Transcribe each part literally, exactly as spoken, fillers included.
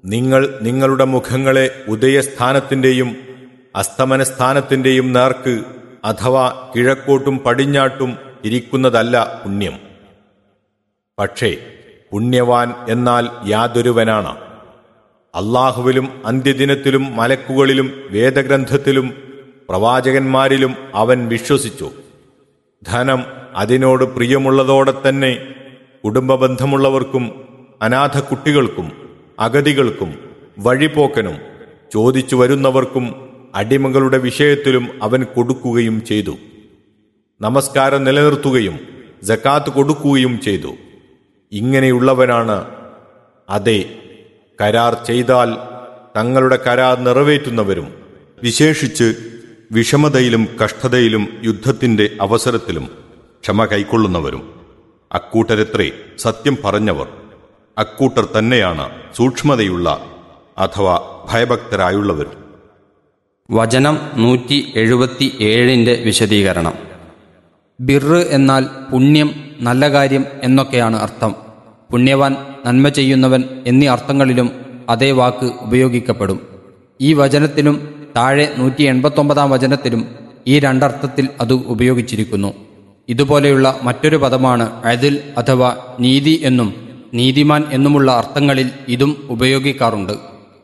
നിങ്ങൾ നിങ്ങളുടെ മുഖങ്ങളെ ഉദയസ്ഥാനത്തിൻ്റെയും അസ്തമനസ്ഥാനത്തിൻ്റെയും നേർക്ക് അഥവാ കിഴക്കോട്ടും പടിഞ്ഞാട്ടും തിരിക്കുന്നതല്ല പുണ്യം. പക്ഷേ പുണ്യവാൻ എന്നാൽ യാതൊരുവനാണ് അല്ലാഹുവിലും അന്ത്യദിനത്തിലും മലക്കുകളിലും വേദഗ്രന്ഥത്തിലും പ്രവാചകന്മാരിലും അവൻ വിശ്വസിച്ചു. ധനം അതിനോട് പ്രിയമുള്ളതോടെ തന്നെ കുടുംബബന്ധമുള്ളവർക്കും അനാഥ കുട്ടികൾക്കും അഗതികൾക്കും വഴിപോക്കനും ചോദിച്ചു വരുന്നവർക്കും അടിമകളുടെ വിഷയത്തിലും അവൻ കൊടുക്കുകയും ചെയ്തു. നമസ്കാരം നിലനിർത്തുകയും സകാത്ത് കൊടുക്കുകയും ചെയ്തു. ഇങ്ങനെയുള്ളവനാണ് അതെ കരാർ ചെയ്താൽ തങ്ങളുടെ കരാർ നിറവേറ്റുന്നവരും വിശേഷിച്ച് വിഷമതയിലും കഷ്ടതയിലും യുദ്ധത്തിന്റെ അവസരത്തിലും ക്ഷമ കൈക്കൊള്ളുന്നവരും. അക്കൂട്ടരത്രേ സത്യം പറഞ്ഞവർ. അക്കൂട്ടർ തന്നെയാണ് സൂക്ഷ്മതയുള്ള അഥവാ ഭയഭക്തരായുള്ളവരും. വചനം നൂറ്റി എഴുപത്തി ഏഴിൻ്റെ വിശദീകരണം. ബിർറ് എന്നാൽ പുണ്യം, നല്ല കാര്യം എന്നൊക്കെയാണ് അർത്ഥം. പുണ്യവാൻ, നന്മ ചെയ്യുന്നവൻ എന്നീ അർത്ഥങ്ങളിലും അതേ വാക്ക് ഉപയോഗിക്കപ്പെടും. ഈ വചനത്തിലും താഴെ നൂറ്റി എൺപത്തൊമ്പതാം വചനത്തിലും ഈ രണ്ടർത്ഥത്തിൽ അത് ഉപയോഗിച്ചിരിക്കുന്നു. ഇതുപോലെയുള്ള മറ്റൊരു പദമാണ് അദിൽ അഥവാ നീതി എന്നും നീതിമാൻ എന്നുമുള്ള അർത്ഥങ്ങളിൽ ഇതും ഉപയോഗിക്കാറുണ്ട്.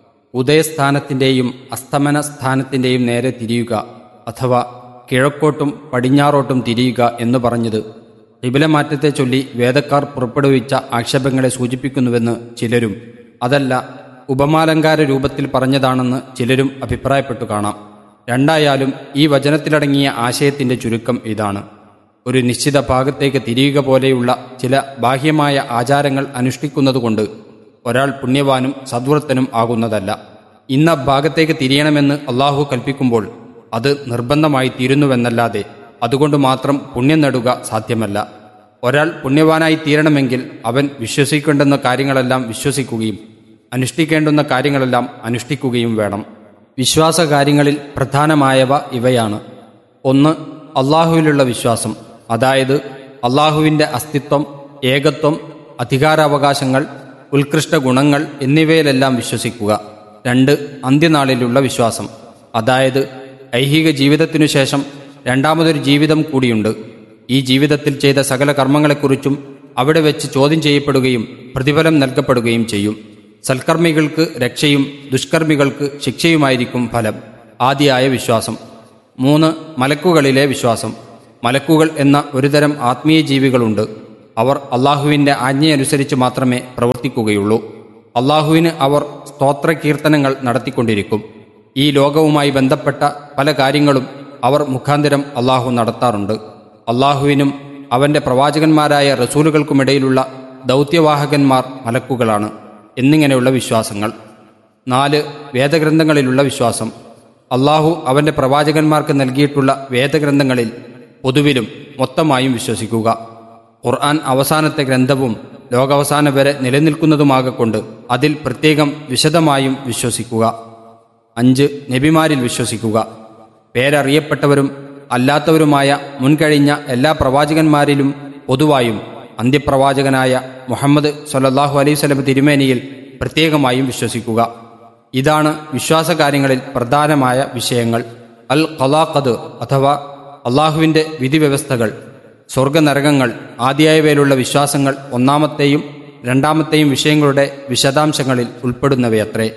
ഉദയസ്ഥാനത്തിൻ്റെയും അസ്തമന സ്ഥാനത്തിൻ്റെയും നേരെ തിരിയുക അഥവാ കിഴക്കോട്ടും പടിഞ്ഞാറോട്ടും തിരിയുക എന്ന് പറഞ്ഞത് ഖിബിലമാറ്റത്തെ ചൊല്ലി വേദക്കാർ പുറപ്പെടുവിച്ച ആക്ഷേപങ്ങളെ സൂചിപ്പിക്കുന്നുവെന്ന് ചിലരും, അതല്ല ഉപമാലങ്കാര രൂപത്തിൽ പറഞ്ഞതാണെന്ന് ചിലരും അഭിപ്രായപ്പെട്ടു കാണാം. രണ്ടായാലും ഈ വചനത്തിലടങ്ങിയ ആശയത്തിൻ്റെ ചുരുക്കം ഇതാണ്: ഒരു നിശ്ചിത ഭാഗത്തേക്ക് തിരിയുക പോലെയുള്ള ചില ബാഹ്യമായ ആചാരങ്ങൾ അനുഷ്ഠിക്കുന്നതുകൊണ്ട് ഒരാൾ പുണ്യവാനും സദ്വൃത്തനും ആകുന്നതല്ല. ഇന്ന ഭാഗത്തേക്ക് തിരിയണമെന്ന് അള്ളാഹു കൽപ്പിക്കുമ്പോൾ അത് നിർബന്ധമായി തീരുന്നുവെന്നല്ലാതെ അതുകൊണ്ട് മാത്രം പുണ്യം നേടുക സാധ്യമല്ല. ഒരാൾ പുണ്യവാനായി തീരണമെങ്കിൽ അവൻ വിശ്വസിക്കേണ്ടുന്ന കാര്യങ്ങളെല്ലാം വിശ്വസിക്കുകയും അനുഷ്ഠിക്കേണ്ടുന്ന കാര്യങ്ങളെല്ലാം അനുഷ്ഠിക്കുകയും വേണം. വിശ്വാസകാര്യങ്ങളിൽ പ്രധാനമായവ ഇവയാണ്. ഒന്ന്, അള്ളാഹുവിലുള്ള വിശ്വാസം, അതായത് അള്ളാഹുവിൻ്റെ അസ്തിത്വം, ഏകത്വം, അധികാരാവകാശങ്ങൾ, ഉത്കൃഷ്ട ഗുണങ്ങൾ എന്നിവയിലെല്ലാം വിശ്വസിക്കുക. രണ്ട്, അന്ത്യനാളിലുള്ള വിശ്വാസം, അതായത് ഐഹിക ജീവിതത്തിനു ശേഷം രണ്ടാമതൊരു ജീവിതം കൂടിയുണ്ട്. ഈ ജീവിതത്തിൽ ചെയ്ത സകല കർമ്മങ്ങളെക്കുറിച്ചും അവിടെ വെച്ച് ചോദ്യം ചെയ്യപ്പെടുകയും പ്രതിഫലം നൽകപ്പെടുകയും ചെയ്യും. സൽക്കർമ്മികൾക്ക് രക്ഷയും ദുഷ്കർമ്മികൾക്ക് ശിക്ഷയുമായിരിക്കും ഫലം. ആദിയായ വിശ്വാസം. മൂന്ന്, മലക്കുകളിലെ വിശ്വാസം. മലക്കുകൾ എന്ന ഒരുതരം ആത്മീയ ജീവികളുണ്ട്. അവർ അള്ളാഹുവിൻ്റെ ആജ്ഞയനുസരിച്ച് മാത്രമേ പ്രവർത്തിക്കുകയുള്ളൂ. അള്ളാഹുവിന് അവർ സ്തോത്രകീർത്തനങ്ങൾ നടത്തിക്കൊണ്ടിരിക്കും. ഈ ലോകവുമായി ബന്ധപ്പെട്ട പല കാര്യങ്ങളും അവർ മുഖാന്തരം അള്ളാഹു നടത്താറുണ്ട്. അള്ളാഹുവിനും അവൻ്റെ പ്രവാചകന്മാരായ റസൂലുകൾക്കുമിടയിലുള്ള ദൗത്യവാഹകന്മാർ മലക്കുകളാണ് എന്നിങ്ങനെയുള്ള വിശ്വാസങ്ങൾ. നാല്, വേദഗ്രന്ഥങ്ങളിലുള്ള വിശ്വാസം. അള്ളാഹു അവൻ്റെ പ്രവാചകന്മാർക്ക് നൽകിയിട്ടുള്ള വേദഗ്രന്ഥങ്ങളിൽ പൊതുവിലും മൊത്തമായും വിശ്വസിക്കുക. ഖുർആൻ അവസാനത്തെ ഗ്രന്ഥവും ലോകാവസാനം വരെ നിലനിൽക്കുന്നതുമാകൊണ്ട് അതിൽ പ്രത്യേകം വിശദമായും വിശ്വസിക്കുക. അഞ്ച്, നബിമാരിൽ വിശ്വസിക്കുക. പേരറിയപ്പെട്ടവരും അല്ലാത്തവരുമായ മുൻകഴിഞ്ഞ എല്ലാ പ്രവാചകന്മാരിലും പൊതുവായും അന്ത്യപ്രവാചകനായ മുഹമ്മദ് സ്വല്ലല്ലാഹു അലൈഹി വസല്ലം തിരുമേനിയിൽ പ്രത്യേകമായും വിശ്വസിക്കുക. ഇതാണ് വിശ്വാസകാര്യങ്ങളിൽ പ്രധാനമായ വിഷയങ്ങൾ. അൽ ഖലാഖദ് അഥവാ അള്ളാഹുവിൻ്റെ വിധിവ്യവസ്ഥകൾ, സ്വർഗനരകങ്ങൾ ആദിയായവയിലുള്ള വിശ്വാസങ്ങൾ ഒന്നാമത്തെയും രണ്ടാമത്തെയും വിഷയങ്ങളുടെ വിശദാംശങ്ങളിൽ ഉൾപ്പെടുന്നവയത്രേ.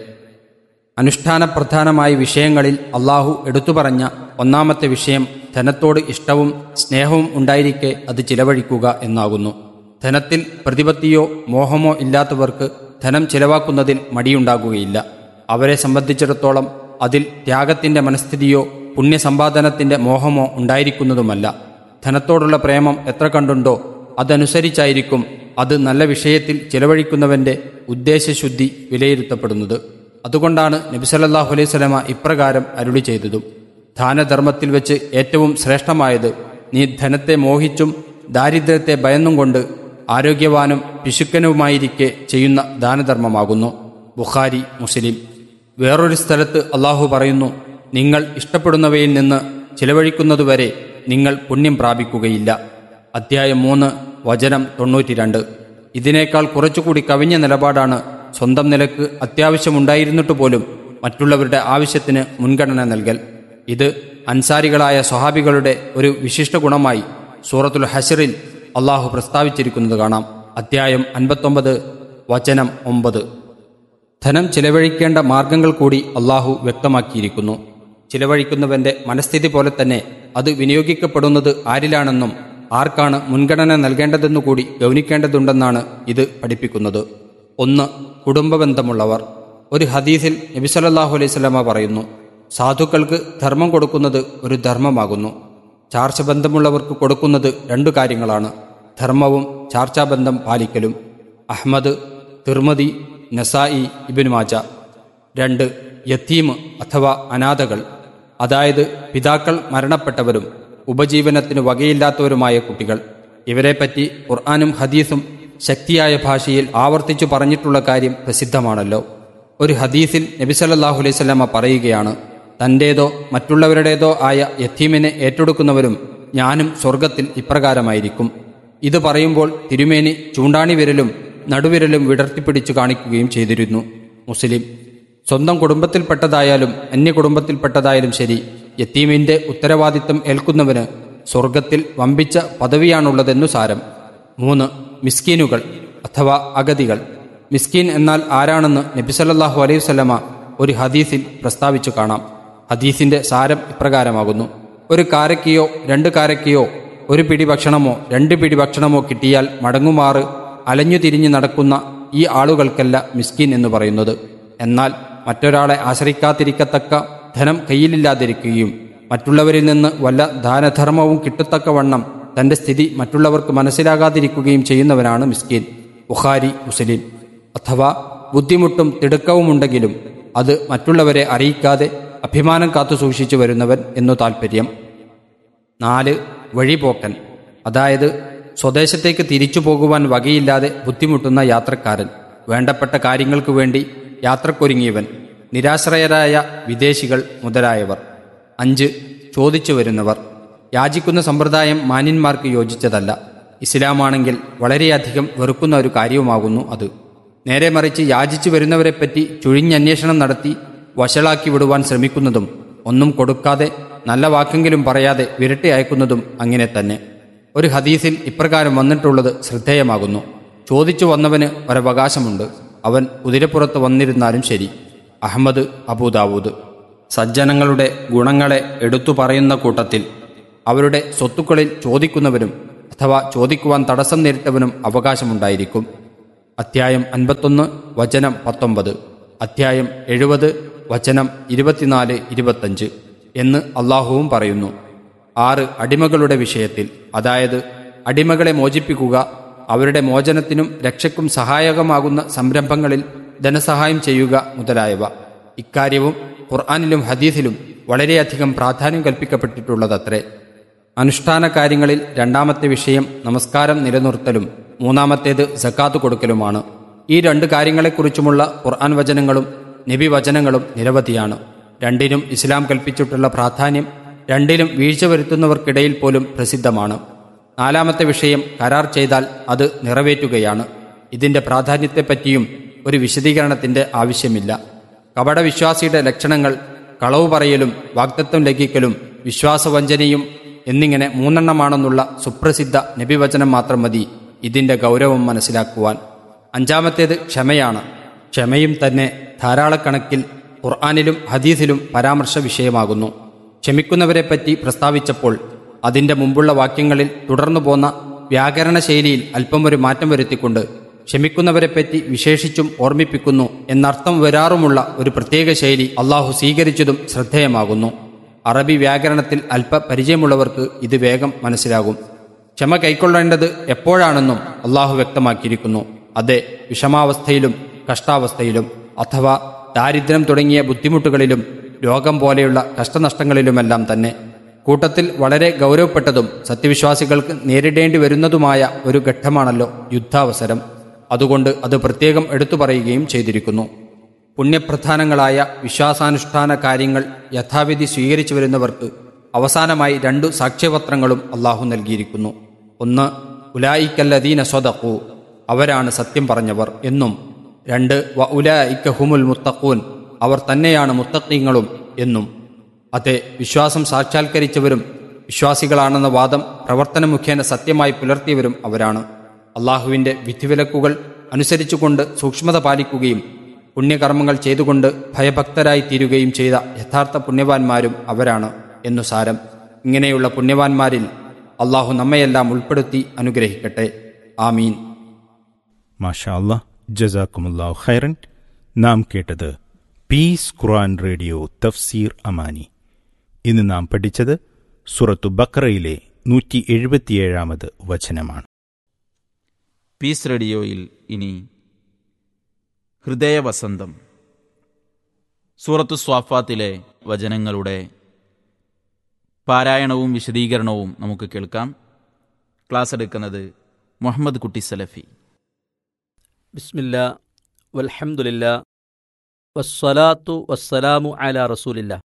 അനുഷ്ഠാനപ്രധാനമായ വിഷയങ്ങളിൽ അള്ളാഹു എടുത്തുപറഞ്ഞ ഒന്നാമത്തെ വിഷയം ധനത്തോട് ഇഷ്ടവും സ്നേഹവും ഉണ്ടായിരിക്കെ അത് ചിലവഴിക്കുക എന്നാകുന്നു. ധനത്തിൽ പ്രതിപത്തിയോ മോഹമോ ഇല്ലാത്തവർക്ക് ധനം ചിലവാക്കുന്നതിൽ മടിയുണ്ടാകുകയില്ല. അവരെ സംബന്ധിച്ചിടത്തോളം അതിൽ ത്യാഗത്തിൻ്റെ മനസ്ഥിതിയോ പുണ്യസമ്പാദനത്തിൻ്റെ മോഹമോ ഉണ്ടായിരിക്കുന്നതുമല്ല. ധനത്തോടുള്ള പ്രേമം എത്ര കണ്ടുണ്ടോ അതനുസരിച്ചായിരിക്കും അത് നല്ല വിഷയത്തിൽ ചിലവഴിക്കുന്നവൻ്റെ ഉദ്ദേശശുദ്ധി വിലയിരുത്തപ്പെടുന്നത്. അതുകൊണ്ടാണ് നബി സല്ലല്ലാഹു അലൈഹി വസല്ലമ ഇപ്രകാരം അരുളി ചെയ്തതും: ദാനധർമ്മത്തിൽ വെച്ച് ഏറ്റവും ശ്രേഷ്ഠമായത് നീ ധനത്തെ മോഹിച്ചും ദാരിദ്ര്യത്തെ ഭയന്നും കൊണ്ട് ആരോഗ്യവാനും പിശുക്കനുമായിരിക്കെ ചെയ്യുന്ന ദാനധർമ്മമാകുന്നു. ബുഖാരി, മുസ്ലിം. വേറൊരു സ്ഥലത്ത് അള്ളാഹു പറയുന്നു: നിങ്ങൾ ഇഷ്ടപ്പെടുന്നവയിൽ നിന്ന് ചിലവഴിക്കുന്നതുവരെ നിങ്ങൾ പുണ്യം പ്രാപിക്കുകയില്ല. അധ്യായം മൂന്ന്, വചനം തൊണ്ണൂറ്റി രണ്ട്. ഇതിനേക്കാൾ കുറച്ചുകൂടി കവിഞ്ഞ നിലപാടാണ് സ്വന്തം നിലക്ക് അത്യാവശ്യമുണ്ടായിരുന്നിട്ട് പോലും മറ്റുള്ളവരുടെ ആവശ്യത്തിന് മുൻഗണന നൽകൽ. ഇത് അൻസാരികളായ സ്വഹാബികളുടെ ഒരു വിശിഷ്ട ഗുണമായി സൂറത്തുൽ ഹശ്റിൽ അള്ളാഹു പ്രസ്താവിച്ചിരിക്കുന്നത് കാണാം. അധ്യായം അൻപത്തൊമ്പത് വചനം ഒമ്പത്. ധനം ചിലവഴിക്കേണ്ട മാർഗങ്ങൾ കൂടി അള്ളാഹു വ്യക്തമാക്കിയിരിക്കുന്നു. ചിലവഴിക്കുന്നവന്റെ മനസ്ഥിതി പോലെ തന്നെ അത് വിനിയോഗിക്കപ്പെടുന്നത് ആരിലാണെന്നും ആർക്കാണ് മുൻഗണന നൽകേണ്ടതെന്നുകൂടി ഗൗനിക്കേണ്ടതുണ്ടെന്നാണ് ഇത് പഠിപ്പിക്കുന്നത്. ഒന്ന്, കുടുംബബന്ധമുള്ളവർ. ഒരു ഹദീസിൽ നബി സല്ലല്ലാഹു അലൈഹി വസല്ലമ പറയുന്നു, സാധുക്കൾക്ക് ധർമ്മം കൊടുക്കുന്നത് ഒരു ധർമ്മമാകുന്നു. ചാർച്ചബന്ധമുള്ളവർക്ക് കൊടുക്കുന്നത് രണ്ടു കാര്യങ്ങളാണ്: ധർമ്മവും ചാർച്ചാബന്ധം പാലിക്കലും. അഹ്മദ്, തിർമദി, നസായി, ഇബ്നു മാജ. രണ്ട്, യത്തീം അഥവാ അനാഥകൾ, അതായത് പിതാക്കൾ മരണപ്പെട്ടവരും ഉപജീവനത്തിന് വകയില്ലാത്തവരുമായ കുട്ടികൾ. ഇവരെപ്പറ്റി ഖുർആനും ഹദീസും ശക്തിയായ ഭാഷയിൽ ആവർത്തിച്ചു പറഞ്ഞിട്ടുള്ള കാര്യം പ്രസിദ്ധമാണല്ലോ. ഒരു ഹദീസിൽ നബി സല്ലല്ലാഹു അലൈഹി വസല്ലമ പറയുകയാണ്, തന്റേതോ മറ്റുള്ളവരുടേതോ ആയ യത്തീമിനെ ഏറ്റെടുക്കുന്നവരും ഞാനും സ്വർഗത്തിൽ ഇപ്രകാരമായിരിക്കും. ഇത് പറയുമ്പോൾ തിരുമേനി ചൂണ്ടാണി വിരലും നടുവിരലും വിടർത്തിപ്പിടിച്ചു കാണിക്കുകയും ചെയ്തിരുന്നു. മുസ്ലിം. സ്വന്തം കുടുംബത്തിൽപ്പെട്ടതായാലും അന്യകുടുംബത്തിൽപ്പെട്ടതായാലും ശരി, യത്തീമിന്റെ ഉത്തരവാദിത്തം ഏൽക്കുന്നവന് സ്വർഗത്തിൽ വമ്പിച്ച പദവിയാണുള്ളതെന്നു സാരം. മൂന്ന്, മിസ്കീനുകൾ അഥവാ അഗതികൾ. മിസ്കീൻ എന്നാൽ ആരാണെന്ന് നബി സല്ലല്ലാഹു അലൈഹി വസല്ലമ ഒരു ഹദീസിൽ പ്രസ്താവിച്ചു കാണാം. ഹദീസിന്റെ സാരം ഇപ്രകാരമാകുന്നു: ഒരു കാരക്കയോ രണ്ട് കാരക്കയോ ഒരു പിടി ഭക്ഷണമോ രണ്ട് പിടി ഭക്ഷണമോ കിട്ടിയാൽ മടങ്ങുമാറ് അലഞ്ഞു തിരിഞ്ഞു നടക്കുന്ന ഈ ആളുകൾക്കല്ല മിസ്കീൻ എന്ന് പറയുന്നത്. എന്നാൽ മറ്റൊരാളെ ആശ്രയിക്കാതിരിക്കത്തക്ക ധനം കയ്യിലില്ലാതിരിക്കുകയും മറ്റുള്ളവരിൽ നിന്ന് വല്ല ദാനധർമ്മവും കിട്ടത്തക്കവണ്ണം തന്റെ സ്ഥിതി മറ്റുള്ളവർക്ക് മനസ്സിലാകാതിരിക്കുകയും ചെയ്യുന്നവനാണ് മിസ്കീൻ. ബുഖാരി, മുസ്ലിം. അഥവാ ബുദ്ധിമുട്ടും തിടുക്കവുമുണ്ടെങ്കിലും അത് മറ്റുള്ളവരെ അറിയിക്കാതെ അഭിമാനം കാത്തു സൂക്ഷിച്ചു വരുന്നവൻ എന്നു താൽപ്പര്യം. നാല്, വഴിപോക്കൻ, അതായത് സ്വദേശത്തേക്ക് തിരിച്ചു പോകുവാൻ വകയില്ലാതെ ബുദ്ധിമുട്ടുന്ന യാത്രക്കാരൻ, വേണ്ടപ്പെട്ട കാര്യങ്ങൾക്കു വേണ്ടി യാത്രക്കൊരുങ്ങിയവൻ, നിരാശ്രയരായ വിദേശികൾ മുതലായവർ. അഞ്ച്, ചോദിച്ചു വരുന്നവർ. യാചിക്കുന്ന സമ്പ്രദായം മാന്യന്മാർക്ക് യോജിച്ചതല്ല. ഇസ്ലാമാണെങ്കിൽ വളരെയധികം വെറുക്കുന്ന ഒരു കാര്യവുമാകുന്നു അത്. നേരെ മറിച്ച് യാചിച്ചു വരുന്നവരെപ്പറ്റി ചുഴിഞ്ഞന്വേഷണം നടത്തി വഷളാക്കി വിടുവാൻ ശ്രമിക്കുന്നതും ഒന്നും കൊടുക്കാതെ നല്ല വാക്കെങ്കിലും പറയാതെ വിരട്ടി അയക്കുന്നതും അങ്ങനെ തന്നെ. ഒരു ഹദീസിൽ ഇപ്രകാരം വന്നിട്ടുള്ളത് ശ്രദ്ധേയമാകുന്നു: ചോദിച്ചു വന്നവന് ഒരവകാശമുണ്ട്, അവൻ കുതിരപ്പുറത്ത് വന്നിരുന്നാലും ശരി. അഹ്മദ്, അബൂദാവൂദ്. സജ്ജനങ്ങളുടെ ഗുണങ്ങളെ എടുത്തു പറയുന്ന കൂട്ടത്തിൽ അവരുടെ സ്വത്തുക്കളിൽ ചോദിക്കുന്നവനും അഥവാ ചോദിക്കുവാൻ തടസ്സം നേരിട്ടവനും അവകാശമുണ്ടായിരിക്കും. അധ്യായം അൻപത്തൊന്ന് വചനം പത്തൊമ്പത്, അധ്യായം എഴുപത് വചനം ഇരുപത്തിനാല് ഇരുപത്തഞ്ച് എന്ന് അള്ളാഹുവും പറയുന്നു. ആറ്, അടിമകളുടെ വിഷയത്തിൽ, അതായത് അടിമകളെ മോചിപ്പിക്കുക, അവരുടെ മോചനത്തിനും രക്ഷയ്ക്കും സഹായകമാകുന്ന സംരംഭങ്ങളിൽ ധനസഹായം ചെയ്യുക മുതലായവ. ഇക്കാര്യവും ഖുർആനിലും ഹദീസിലും വളരെയധികം പ്രാധാന്യം കൽപ്പിക്കപ്പെട്ടിട്ടുള്ളതത്രേ. അനുഷ്ഠാന കാര്യങ്ങളിൽ രണ്ടാമത്തെ വിഷയം നമസ്കാരം നിലനിർത്തലും മൂന്നാമത്തേത് സക്കാത്ത് കൊടുക്കലുമാണ്. ഈ രണ്ട് കാര്യങ്ങളെക്കുറിച്ചുമുള്ള ഖുർആൻ വചനങ്ങളും നബി വചനങ്ങളും നിരവധിയാണ്. രണ്ടിനും ഇസ്ലാം കൽപ്പിച്ചിട്ടുള്ള പ്രാധാന്യം രണ്ടിലും വീഴ്ച വരുത്തുന്നവർക്കിടയിൽ പോലും പ്രസിദ്ധമാണ്. നാലാമത്തെ വിഷയം കരാർ ചെയ്താൽ അത് നിറവേറ്റുകയാണ്. ഇതിന്റെ പ്രാധാന്യത്തെപ്പറ്റിയും ഒരു വിശദീകരണത്തിന്റെ ആവശ്യമില്ല. കപടവിശ്വാസിയുടെ ലക്ഷണങ്ങൾ കളവ് പറയലും വാഗ്ദത്തം ലംഘിക്കലും വിശ്വാസവഞ്ചനയും എന്നിങ്ങനെ മൂന്നെണ്ണമാണെന്നുള്ള സുപ്രസിദ്ധ നബിവചനം മാത്രം മതി ഇതിന്റെ ഗൗരവം മനസ്സിലാക്കുവാൻ. അഞ്ചാമത്തേത് ക്ഷമയാണ്. ക്ഷമയും തന്നെ ധാരാളക്കണക്കിൽ ഖുർആനിലും ഹദീസിലും പരാമർശ വിഷയമാകുന്നു. ക്ഷമിക്കുന്നവരെപ്പറ്റി പ്രസ്താവിച്ചപ്പോൾ അതിന്റെ മുമ്പുള്ള വാക്യങ്ങളിൽ തുടർന്നു പോന്ന വ്യാകരണ ശൈലിയിൽ അല്പം ഒരു മാറ്റം വരുത്തിക്കൊണ്ട് ക്ഷമിക്കുന്നവരെപ്പറ്റി വിശേഷിച്ചും ഓർമ്മിപ്പിക്കുന്നു എന്നർത്ഥം വരാറുമുള്ള ഒരു പ്രത്യേക ശൈലി അള്ളാഹു സ്വീകരിച്ചതും ശ്രദ്ധേയമാകുന്നു. അറബി വ്യാകരണത്തിൽ അല്പ പരിചയമുള്ളവർക്ക് ഇത് വേഗം മനസ്സിലാകും. ക്ഷമ കൈക്കൊള്ളേണ്ടത് എപ്പോഴാണെന്നും അള്ളാഹു വ്യക്തമാക്കിയിരിക്കുന്നു. അതെ, വിഷമാവസ്ഥയിലും കഷ്ടാവസ്ഥയിലും അഥവാ ദാരിദ്ര്യം തുടങ്ങിയ ബുദ്ധിമുട്ടുകളിലും രോഗം പോലെയുള്ള കഷ്ടനഷ്ടങ്ങളിലുമെല്ലാം തന്നെ. കൂട്ടത്തിൽ വളരെ ഗൗരവപ്പെട്ടതും സത്യവിശ്വാസികൾക്ക് നേരിടേണ്ടി വരുന്നതുമായ ഒരു ഘട്ടമാണല്ലോ യുദ്ധാവസരം. അതുകൊണ്ട് അത് പ്രത്യേകം എടുത്തു പറയുകയും ചെയ്തിരിക്കുന്നു. പുണ്യപ്രധാനങ്ങളായ വിശ്വാസാനുഷ്ഠാന കാര്യങ്ങൾ യഥാവിധി സ്വീകരിച്ചു വരുന്നവർക്ക് അവസാനമായി രണ്ടു സാക്ഷ്യപത്രങ്ങളും അള്ളാഹു നൽകിയിരിക്കുന്നു. ഒന്ന്, ഉലായിക്കല്ലദീന സ്വദഖു, അവരാണ് സത്യം പറഞ്ഞവർ എന്നും, രണ്ട് വ ഉലൈക ഹുമുൽ മുത്തഖൂൻ, അവർ തന്നെയാണ് മുത്തഖീങ്ങളും എന്നും. അതെ, വിശ്വാസം സാക്ഷാത്കരിച്ചവരും വിശ്വാസികളാണെന്ന വാദം പ്രവർത്തന മുഖേന സത്യമായി പുലർത്തിയവരും അവരാണ്. അള്ളാഹുവിൻ്റെ വിധിവിലക്കുകൾ അനുസരിച്ചുകൊണ്ട് സൂക്ഷ്മത പാലിക്കുകയും പുണ്യകർമ്മങ്ങൾ ചെയ്തുകൊണ്ട് ഭയഭക്തരായി തീരുകയും ചെയ്ത യഥാർത്ഥ പുണ്യവാന്മാരും അവരാണ് എന്നു സാരം. ഇങ്ങനെയുള്ള പുണ്യവാന്മാരിൽ അള്ളാഹു നമ്മയെല്ലാം ഉൾപ്പെടുത്തി അനുഗ്രഹിക്കട്ടെ. ആമീൻ. മാഷാ അല്ലാഹ്, ജസാക്കുമുല്ലാഹു ഖൈറൻ. നാം കേട്ടത് പീസ് ഖുർആൻ റേഡിയോ തഫ്സീർ അമാനി. ഇന്ന് നാം പഠിച്ചത് സൂറത്തു ബഖറയിലെ നൂറ്റി എഴുപത്തിയേഴാമത് വചനമാണ്. പീസ് റേഡിയോയിൽ ഇനി ഹൃദയവസന്തം, സൂറത്തു സ്വാഫാത്തിലെ വചനങ്ങളുടെ പാരായണവും വിശദീകരണവും നമുക്ക് കേൾക്കാം. ക്ലാസ് എടുക്കുന്നത് മുഹമ്മദ് കുട്ടി സലഫി. ബിസ്മില്ലാ വൽഹംദുലില്ലാ വസ്സലാത്തു വസ്സലാമു അലാ റസൂലില്ലാ.